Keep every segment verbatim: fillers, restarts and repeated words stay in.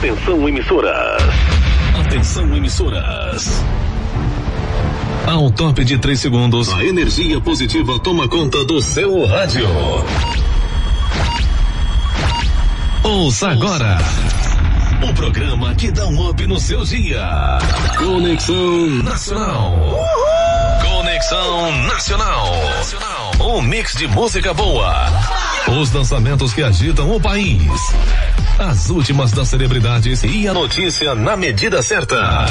Atenção, emissoras. Atenção, emissoras. Ao top de três segundos, a energia positiva toma conta do seu rádio. Ouça agora o programa que dá um up no seu dia. Conexão Nacional. Uhul. Conexão Nacional. Nacional. Um mix de música boa. Os lançamentos que agitam o país. As últimas das celebridades e a notícia na medida certa.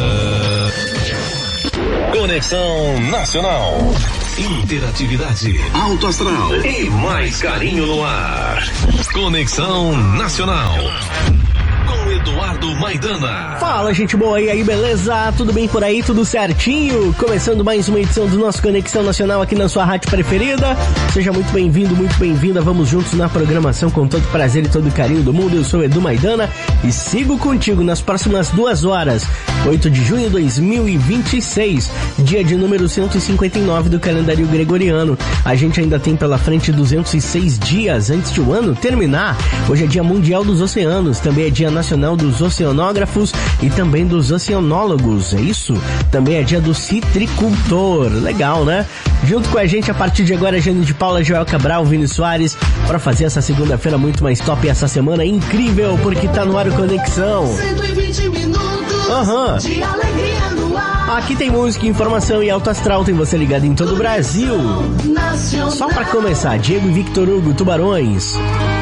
Conexão Nacional. Interatividade, alto astral e mais carinho no ar. Conexão Nacional. Com Eduardo Maidana. Fala, gente boa, e aí, beleza? Tudo bem por aí? Tudo certinho? Começando mais uma edição do nosso Conexão Nacional aqui na sua rádio preferida. Seja muito bem-vindo, muito bem-vinda. Vamos juntos na programação com todo prazer e todo carinho do mundo. Eu sou Edu Maidana e sigo contigo nas próximas duas horas. oito de junho de dois mil e vinte e seis, dia de número cento e cinquenta e nove do calendário gregoriano. A gente ainda tem pela frente duzentos e seis dias antes de o ano terminar. Hoje é dia mundial dos oceanos, também é dia nacional dos oceanógrafos e também dos oceanólogos, é isso? Também é dia do citricultor, legal, né? Junto com a gente a partir de agora, Jane de Paula, Joel Cabral, Vini Soares, para fazer essa segunda-feira muito mais top, essa semana incrível, porque tá no ar o Conexão. cento e vinte minutos uhum. de alegria no ar. Aqui tem música, informação e alto astral, tem você ligado em todo o Brasil. Só pra começar, Diego e Victor Hugo, Tubarões.